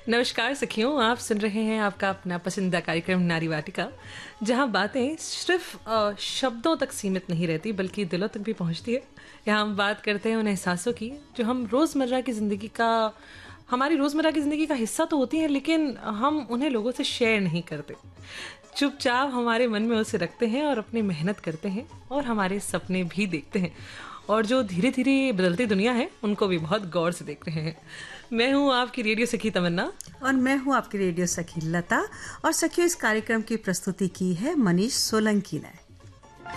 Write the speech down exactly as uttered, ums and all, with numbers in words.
नमस्कार सखियों, आप सुन रहे हैं आपका अपना पसंदीदा कार्यक्रम नारी वाटिका, जहां बातें सिर्फ अ, शब्दों तक सीमित नहीं रहती बल्कि दिलों तक भी पहुंचती है। यहाँ हम बात करते हैं उन एहसासों की जो हम रोज़मर्रा की ज़िंदगी का हमारी रोज़मर्रा की ज़िंदगी का हिस्सा तो होती हैं, लेकिन हम उन्हें लोगों से शेयर नहीं करते। चुपचाप हमारे मन में उसे रखते हैं और अपनी मेहनत करते हैं और हमारे सपने भी देखते हैं, और जो धीरे धीरे बदलती दुनिया है उनको भी बहुत गौर से देख रहे हैं। मैं हूँ आपकी रेडियो सखी तमन्ना और मैं हूँ आपकी रेडियो सखी लता। और सखियों, इस कार्यक्रम की प्रस्तुति की है मनीष सोलंकी ने।